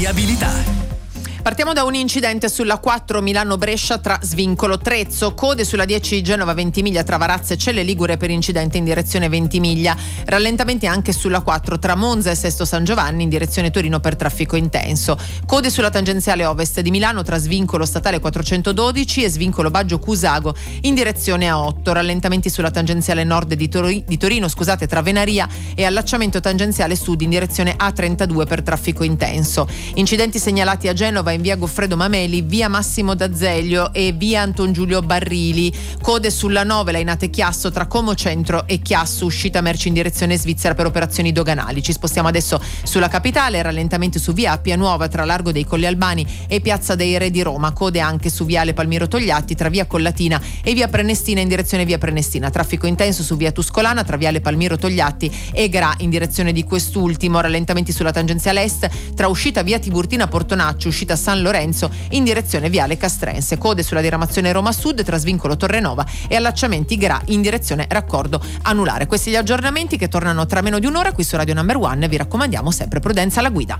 viabilità. Partiamo da un incidente sulla 4 Milano-Brescia tra Svincolo Trezzo, code sulla 10 Genova-Ventimiglia tra Varazze e Celle Ligure per incidente in direzione Ventimiglia, rallentamenti anche sulla 4 tra Monza e Sesto San Giovanni in direzione Torino per traffico intenso, code sulla tangenziale ovest di Milano tra Svincolo Statale 412 e Svincolo Baggio Cusago in direzione A8, rallentamenti sulla tangenziale nord di Torino tra Venaria e allacciamento tangenziale sud in direzione A32 per traffico intenso, incidenti segnalati a Genova in via Goffredo Mameli, via Massimo D'Azeglio e via Anton Giulio Barrili, code sulla 9 Lainate Chiasso tra Como Centro e Chiasso uscita merci in direzione Svizzera per operazioni doganali. Ci spostiamo adesso sulla capitale, rallentamenti su via Appia Nuova tra Largo dei Colli Albani e piazza dei Re di Roma, code anche su viale Palmiro Togliatti tra via Collatina e via Prenestina in direzione via Prenestina, traffico intenso su via Tuscolana tra viale Palmiro Togliatti e Gra in direzione di quest'ultimo, rallentamenti sulla tangenziale est tra uscita via Tiburtina Portonaccio uscita San Lorenzo in direzione viale Castrense, code sulla diramazione Roma Sud tra Svincolo Torrenova e allacciamenti Gra in direzione Raccordo Anulare. Questi gli aggiornamenti che tornano tra meno di un'ora qui su Radio Number One. Vi raccomandiamo sempre prudenza alla guida.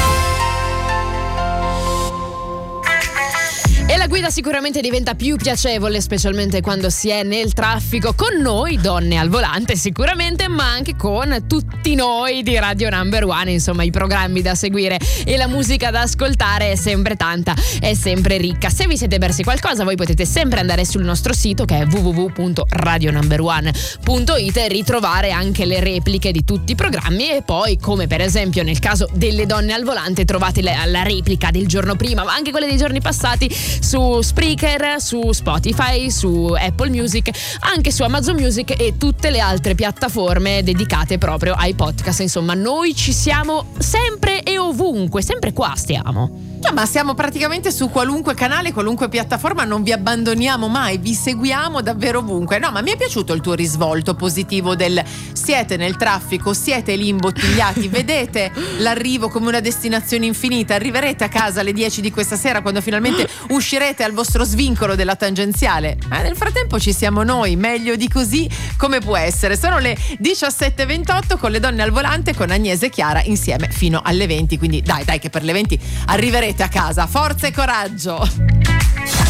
E la guida sicuramente diventa più piacevole, specialmente quando si è nel traffico, con noi donne al volante sicuramente, ma anche con tutti noi di Radio Number One. Insomma, i programmi da seguire e la musica da ascoltare è sempre tanta, è sempre ricca. Se vi siete persi qualcosa, voi potete sempre andare sul nostro sito che è www.radionumber1.it e ritrovare anche le repliche di tutti i programmi, e poi, come per esempio nel caso delle donne al volante, trovate la replica del giorno prima, ma anche quelle dei giorni passati su Spreaker, su Spotify, su Apple Music, anche su Amazon Music e tutte le altre piattaforme dedicate proprio ai podcast. Insomma, noi ci siamo sempre e ovunque, sempre qua stiamo. No, ma siamo praticamente su qualunque canale, qualunque piattaforma, non vi abbandoniamo mai, vi seguiamo davvero ovunque. No, ma mi è piaciuto il tuo risvolto positivo del siete nel traffico, siete lì imbottigliati, vedete l'arrivo come una destinazione infinita, arriverete a casa alle 10 di questa sera quando finalmente uscirete al vostro svincolo della tangenziale. Ma nel frattempo ci siamo noi, meglio di così come può essere. Sono le 17:28 con le donne al volante, con Agnese e Chiara insieme fino alle 20, quindi dai che per le 20 arriverete a casa. Forza e coraggio!